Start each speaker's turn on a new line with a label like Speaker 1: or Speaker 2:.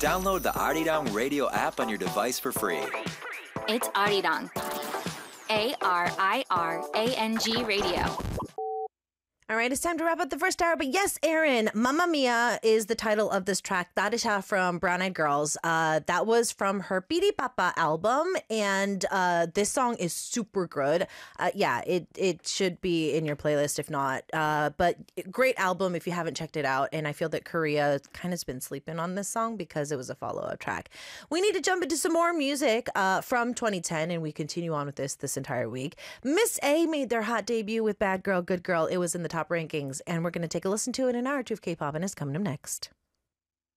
Speaker 1: Download the Arirang Radio app on your device for free.
Speaker 2: It's Arirang. ARIRANG Radio.
Speaker 3: All right, it's time to wrap up the first hour. But yes, Aaron, Mamma Mia is the title of this track. That is from Brown Eyed Girls. That was from her Piri Papa album. And this song is super good. It should be in your playlist if not. But great album if you haven't checked it out. And I feel that Korea kind of has been sleeping on this song because it was a follow-up track. We need to jump into some more music from 2010. And we continue on with this entire week. Miss A made their hot debut with Bad Girl, Good Girl. It was in the top rankings, and we're going to take a listen to it in an hour or two of K-pop, and it's coming up next.